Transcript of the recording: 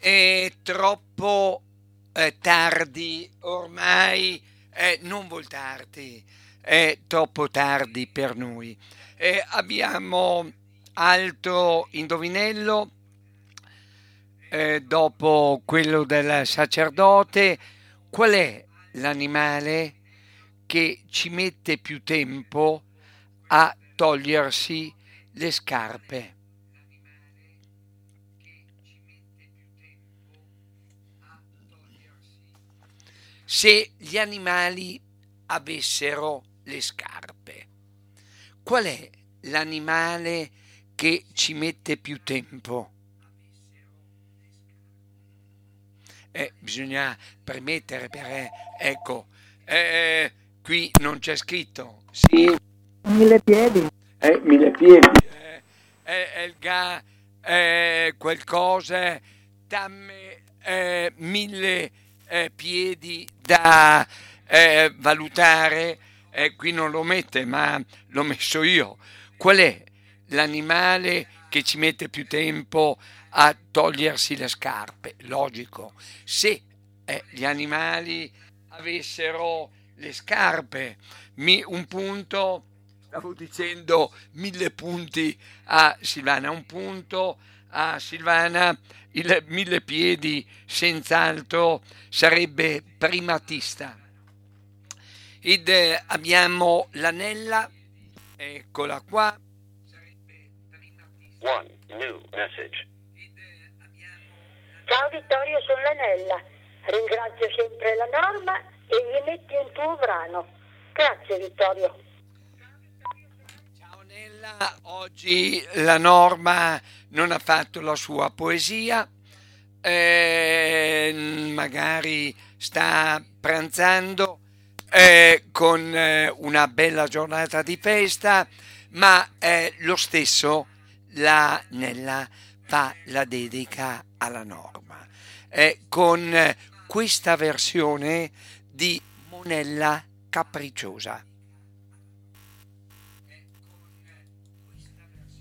È troppo tardi ormai, non voltarti, è troppo tardi per noi. Abbiamo altro indovinello dopo quello del sacerdote. Qual è l'animale che ci mette più tempo a togliersi le scarpe? Se gli animali avessero le scarpe, qual è l'animale che ci mette più tempo? Bisogna premettere perché, ecco, qui non c'è scritto. Sì, Mille piedi. mille piedi. Elga, qualcosa, dammi mille piedi da valutare. Qui non lo mette, ma l'ho messo io. Qual è l'animale che ci mette più tempo a togliersi le scarpe? Logico. Se gli animali avessero le scarpe, un punto, stavo dicendo 1000 punti a Silvana, un punto a Silvana, il 1000 piedi senz'altro sarebbe primatista. Ed abbiamo l'anella, eccola qua. One new message. Ciao Vittorio, sono l'Anella. Ringrazio sempre la Norma e gli metti un tuo brano. Grazie Vittorio. Ciao Nella, oggi la Norma non ha fatto la sua poesia, magari sta pranzando con una bella giornata di festa, ma lo stesso la Nella fa la dedica alla Norma con questa versione di Monella Capricciosa.